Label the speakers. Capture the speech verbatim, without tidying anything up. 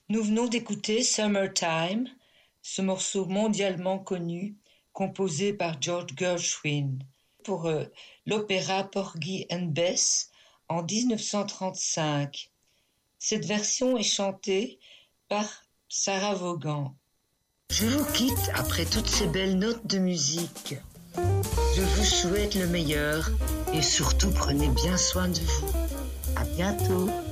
Speaker 1: Nous venons d'écouter Summertime, ce morceau mondialement connu, composé par George Gershwin pour euh, l'opéra Porgy and Bess en dix-neuf cent trente-cinq. Cette version est chantée par Sarah Vaughan. Je vous quitte après toutes ces belles notes de musique. Je vous souhaite le meilleur et surtout prenez bien soin de vous. À bientôt.